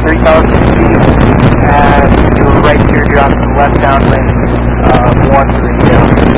3,000 feet, and your right teardrop's left downwind, 132.